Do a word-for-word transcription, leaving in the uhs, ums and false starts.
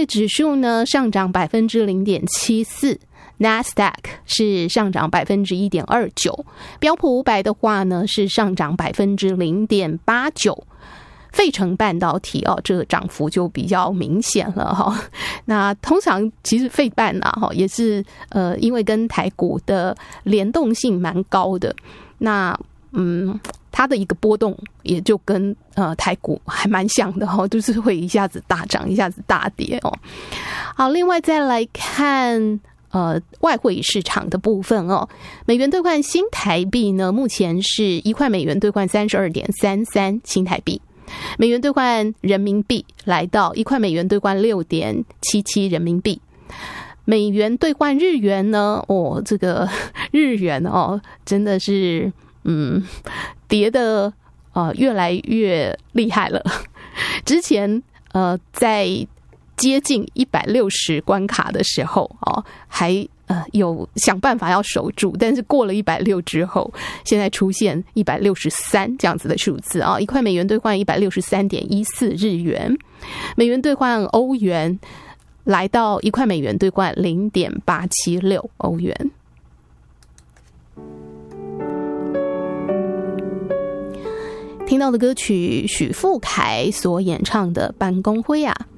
业指数呢上涨百分之零点七四。Nasdaq 是上涨百分之一点二九，标普五百的话呢是上涨百分之零点八九。费城半导体哦，这个涨幅就比较明显了哈。那通常其实费半啊哈也是呃，因为跟台股的联动性蛮高的，那嗯，它的一个波动也就跟呃台股还蛮像的哈，就是会一下子大涨，一下子大跌哦。好，另外再来看。呃，外汇市场的部分哦，美元兑换新台币呢，目前是一块美元兑换三十二点三三新台币，美元兑换人民币来到一块美元兑换六点七七人民币，美元兑换日元呢，哦，这个日元哦，真的是嗯跌的呃越来越厉害了，之前呃在。接近一百六十关卡的时候哦，还呃有想办法要守住，但是过了一百六之后，现在出现一百六十三这样子的数字啊，一块美元兑换一百六十三点一四日元，美元兑换欧元来到一块美元兑换零点八七六欧元。听到的歌曲许富凯所演唱的《办公会》啊。